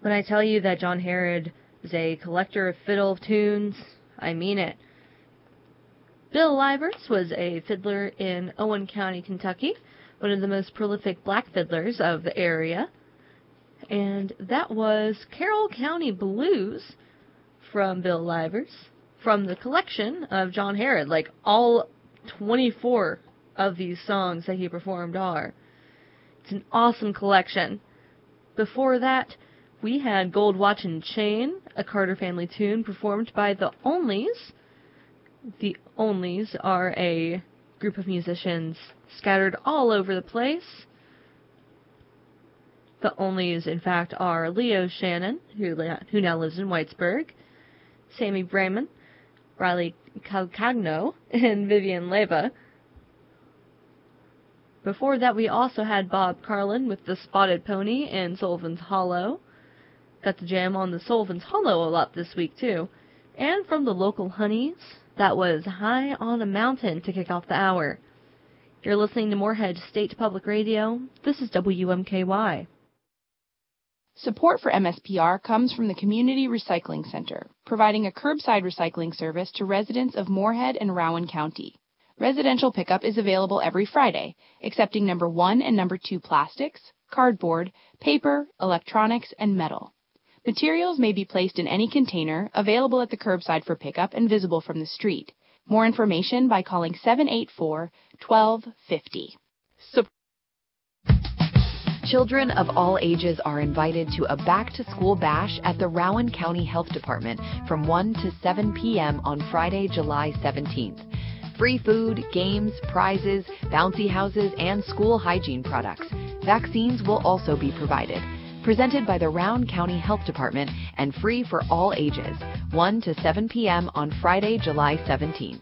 When I tell you that John Harrod is a collector of fiddle tunes, I mean it. Bill Livers was a fiddler in Owen County, Kentucky, one of the most prolific black fiddlers of the area. And that was Carroll County Blues from Bill Livers, from the collection of John Harrod. Like, all 24 of these songs that he performed are. It's an awesome collection. Before that, we had Gold Watch and Chain, a Carter family tune performed by the Onlys. The Onlys are a group of musicians scattered all over the place. The Onlys, in fact, are Leo Shannon, who now lives in Whitesburg, Sammy Brayman, Riley Calcagno, and Vivian Leyva. Before that, we also had Bob Carlin with the Spotted Pony and Sullivan's Hollow. Got to jam on the Sullivan's Hollow a lot this week, too. And from the local Honeys, that was High on a Mountain to kick off the hour. You're listening to Moorhead State Public Radio. This is WMKY. Support for MSPR comes from the Community Recycling Center, providing a curbside recycling service to residents of Moorhead and Rowan County. Residential pickup is available every Friday, accepting number 1 and number 2 plastics, cardboard, paper, electronics, and metal. Materials may be placed in any container, available at the curbside for pickup and visible from the street. More information by calling 784-1250. Children of all ages are invited to a back-to-school bash at the Rowan County Health Department from 1 to 7 p.m. on Friday, July 17th. Free food, games, prizes, bouncy houses, and school hygiene products. Vaccines will also be provided. Presented by the Rowan County Health Department and free for all ages. 1 to 7 p.m. on Friday, July 17th.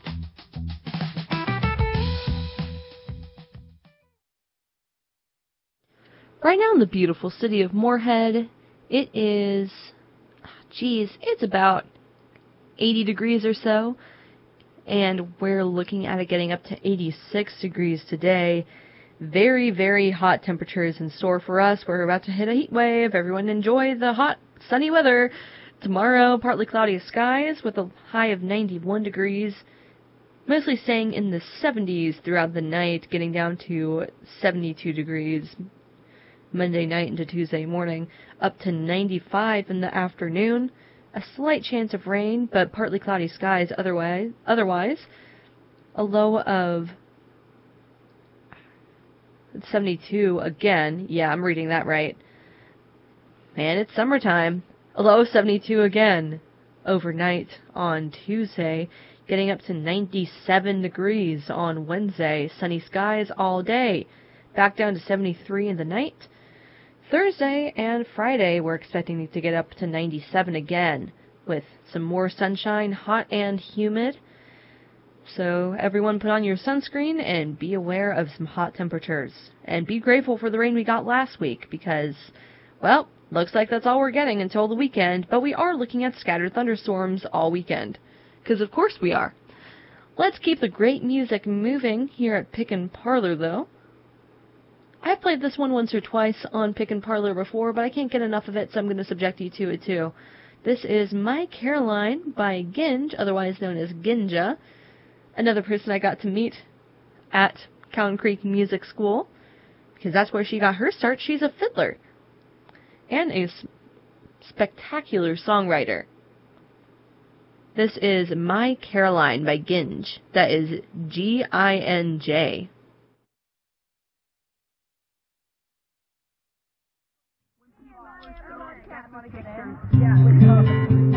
Right now in the beautiful city of Moorhead, it is, it's about 80 degrees or so, and we're looking at it getting up to 86 degrees today. Very, very hot temperatures in store for us. We're about to hit a heat wave. Everyone enjoy the hot, sunny weather. Tomorrow, partly cloudy skies with a high of 91 degrees. Mostly staying in the 70s throughout the night, getting down to 72 degrees Monday night into Tuesday morning, up to 95 in the afternoon. A slight chance of rain, but partly cloudy skies otherwise. A low of 72 again. Yeah, I'm reading that right. Man, it's summertime. A low of 72 again overnight on Tuesday, getting up to 97 degrees on Wednesday. Sunny skies all day. Back down to 73 in the night. Thursday and Friday, we're expecting to get up to 97 again, with some more sunshine, hot and humid. So everyone put on your sunscreen and be aware of some hot temperatures. And be grateful for the rain we got last week because, well, looks like that's all we're getting until the weekend, but we are looking at scattered thunderstorms all weekend. Because of course we are. Let's keep the great music moving here at Pick and Parlor, though. I've played this one once or twice on Pick and Parlor before, but I can't get enough of it, so I'm going to subject you to it too. This is My Caroline by Ginge, otherwise known as Ginja, another person I got to meet at Cowan Creek Music School, because that's where she got her start. She's a fiddler and a spectacular songwriter. This is My Caroline by Ginge. That is Ginj. Yeah.